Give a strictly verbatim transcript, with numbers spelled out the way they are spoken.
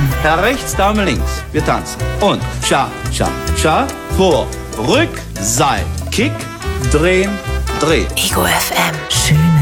Herr rechts, Dame links. Wir tanzen. Und Cha, Cha, Cha. Vor, Rück, Seil, Kick, drehen, drehen. Ego F M. Schön